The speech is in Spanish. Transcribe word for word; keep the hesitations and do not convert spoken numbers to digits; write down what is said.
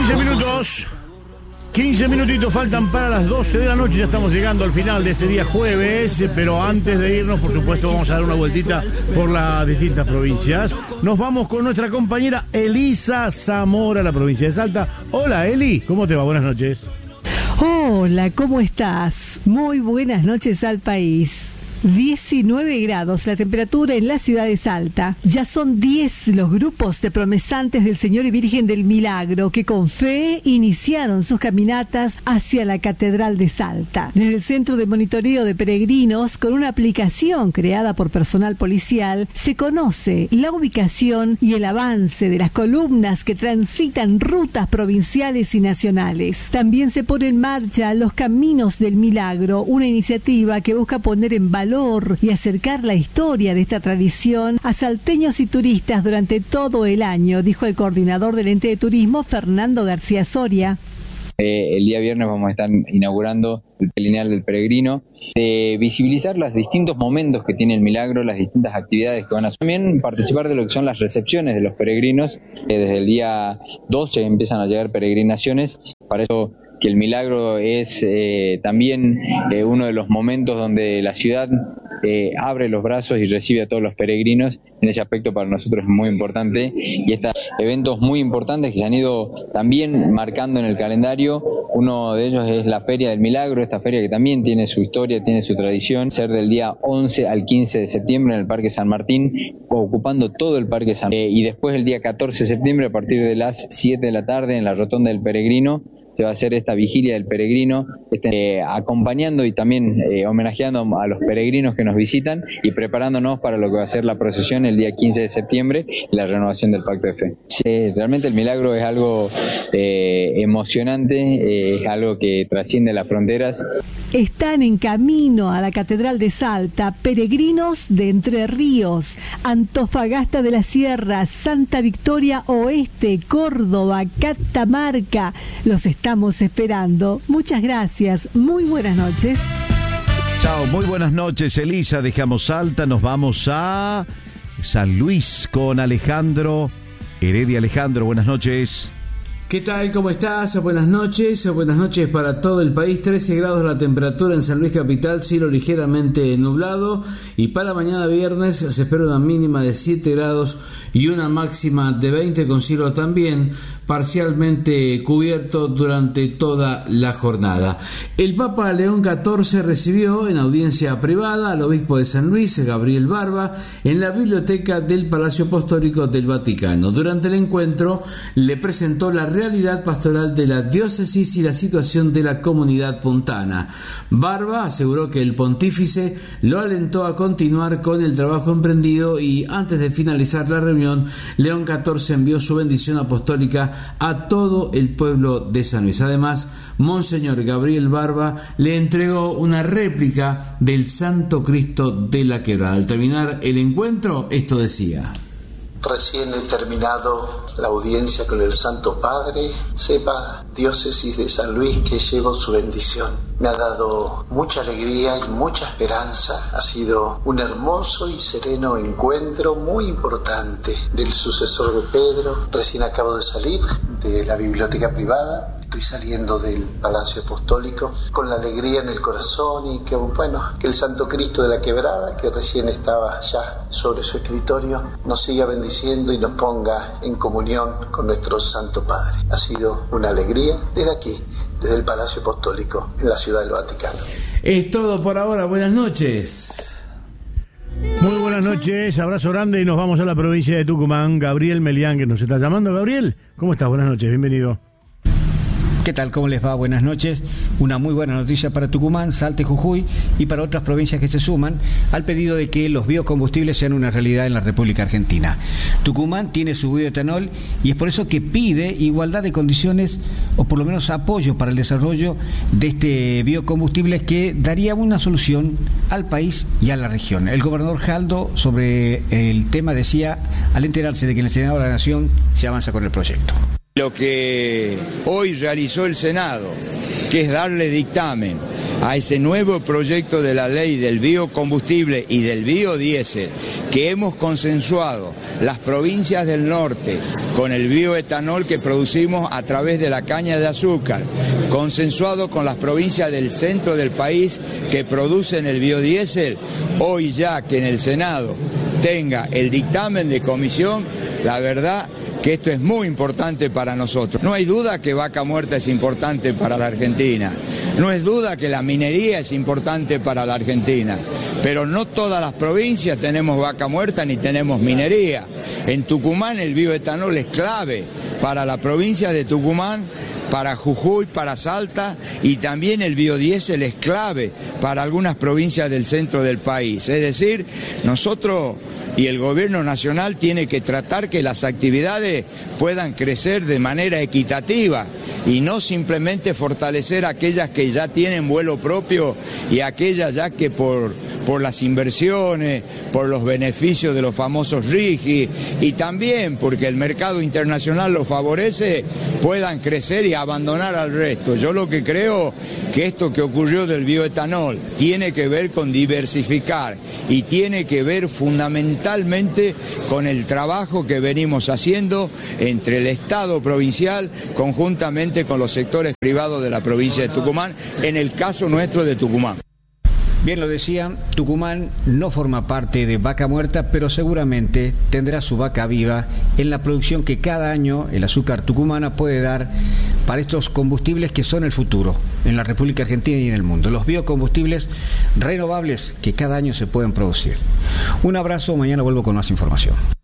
quince minutos. quince minutitos faltan para las doce de la noche. Ya estamos llegando al final de este día jueves. Pero antes de irnos, por supuesto, vamos a dar una vueltita por las distintas provincias. Nos vamos con nuestra compañera Elisa Zamora, la provincia de Salta. Hola, Eli. ¿Cómo te va? Buenas noches. Hola, ¿cómo estás? Muy buenas noches al país. diecinueve grados la temperatura en la ciudad de Salta. Ya son diez los grupos de promesantes del Señor y Virgen del Milagro que con fe iniciaron sus caminatas hacia la Catedral de Salta. Desde el Centro de Monitoreo de Peregrinos, con una aplicación creada por personal policial, se conoce la ubicación y el avance de las columnas que transitan rutas provinciales y nacionales. También se pone en marcha los Caminos del Milagro, una iniciativa que busca poner en valor y acercar la historia de esta tradición a salteños y turistas durante todo el año, dijo el coordinador del ente de turismo, Fernando García Soria. Eh, el día viernes vamos a estar inaugurando el lineal del peregrino, de visibilizar los distintos momentos que tiene el milagro, las distintas actividades que van a hacer. También participar de lo que son las recepciones de los peregrinos. Eh, desde el día doce empiezan a llegar peregrinaciones. Para eso que el milagro es eh, también eh, uno de los momentos donde la ciudad eh, abre los brazos y recibe a todos los peregrinos. En ese aspecto para nosotros es muy importante, y estos eventos muy importantes que se han ido también marcando en el calendario. Uno de ellos es la Feria del Milagro, esta feria que también tiene su historia, tiene su tradición, ser del día once al quince de septiembre en el Parque San Martín, ocupando todo el Parque San Martín, eh, y después el día catorce de septiembre a partir de las siete de la tarde en la Rotonda del Peregrino se va a hacer esta vigilia del peregrino, este, eh, acompañando y también eh, homenajeando a los peregrinos que nos visitan y preparándonos para lo que va a ser la procesión el día quince de septiembre y la renovación del Pacto de Fe. Sí, realmente el milagro es algo eh, emocionante, eh, es algo que trasciende las fronteras. Están en camino a la Catedral de Salta peregrinos de Entre Ríos, Antofagasta de la Sierra, Santa Victoria Oeste, Córdoba, Catamarca. Los estamos esperando. Muchas gracias. Muy buenas noches. Chao, muy buenas noches, Elisa. Dejamos Salta, nos vamos a San Luis con Alejandro Heredia. Alejandro, buenas noches. ¿Qué tal? ¿Cómo estás? Buenas noches. Buenas noches para todo el país. trece grados la temperatura en San Luis Capital, cielo ligeramente nublado. Y para mañana viernes se espera una mínima de siete grados y una máxima de veinte, con cielo también parcialmente cubierto durante toda la jornada. El Papa León catorce recibió en audiencia privada al obispo de San Luis, Gabriel Barba, en la biblioteca del Palacio Apostólico del Vaticano. Durante el encuentro le presentó la realidad pastoral de la diócesis y la situación de la comunidad puntana. Barba aseguró que el pontífice lo alentó a continuar con el trabajo emprendido y antes de finalizar la reunión, León catorce envió su bendición apostólica a todo el pueblo de San Luis. Además, Monseñor Gabriel Barba le entregó una réplica del Santo Cristo de la Quebrada. Al terminar el encuentro, esto decía: recién he terminado la audiencia con el Santo Padre. Sepa, diócesis de San Luis, que llevo su bendición. Me ha dado mucha alegría y mucha esperanza. Ha sido un hermoso y sereno encuentro muy importante del sucesor de Pedro. Recién acabo de salir de la biblioteca privada. Estoy saliendo del Palacio Apostólico con la alegría en el corazón y que, bueno, que el Santo Cristo de la Quebrada, que recién estaba ya sobre su escritorio, nos siga bendiciendo y nos ponga en comunión con nuestro Santo Padre. Ha sido una alegría desde aquí, desde el Palacio Apostólico, en la Ciudad del Vaticano. Es todo por ahora. Buenas noches. Muy buenas noches, abrazo grande y nos vamos a la provincia de Tucumán. Gabriel Melián, que nos está llamando. Gabriel, ¿cómo estás? Buenas noches, bienvenido. ¿Qué tal? ¿Cómo les va? Buenas noches. Una muy buena noticia para Tucumán, Salta y Jujuy y para otras provincias que se suman al pedido de que los biocombustibles sean una realidad en la República Argentina. Tucumán tiene su bioetanol y es por eso que pide igualdad de condiciones o por lo menos apoyo para el desarrollo de este biocombustible que daría una solución al país y a la región. El gobernador Jaldo sobre el tema decía, al enterarse de que en el Senado de la Nación se avanza con el proyecto. Lo que hoy realizó el Senado, que es darle dictamen a ese nuevo proyecto de la ley del biocombustible y del biodiesel que hemos consensuado las provincias del norte con el bioetanol que producimos a través de la caña de azúcar, consensuado con las provincias del centro del país que producen el biodiesel, hoy ya que en el Senado tenga el dictamen de comisión, la verdad que esto es muy importante para nosotros. No hay duda que Vaca Muerta es importante para la Argentina, no es duda que la minería es importante para la Argentina, pero no todas las provincias tenemos vaca muerta ni tenemos minería. En Tucumán el bioetanol es clave para la provincia de Tucumán, para Jujuy, para Salta, y también el biodiesel es clave para algunas provincias del centro del país. Es decir, nosotros y el gobierno nacional tiene que tratar que las actividades puedan crecer de manera equitativa y no simplemente fortalecer aquellas que ya tienen vuelo propio y aquellas ya que por, por las inversiones, por los beneficios de los famosos RIGI y también porque el mercado internacional lo favorece, puedan crecer y abandonar al resto. Yo lo que creo que esto que ocurrió del bioetanol tiene que ver con diversificar y tiene que ver fundamentalmente con el trabajo que venimos haciendo entre el Estado provincial conjuntamente con los sectores privados de la provincia de Tucumán, en el caso nuestro de Tucumán. Bien lo decía, Tucumán no forma parte de Vaca Muerta, pero seguramente tendrá su vaca viva en la producción que cada año el azúcar tucumana puede dar para estos combustibles que son el futuro en la República Argentina y en el mundo, los biocombustibles renovables que cada año se pueden producir. Un abrazo, mañana vuelvo con más información.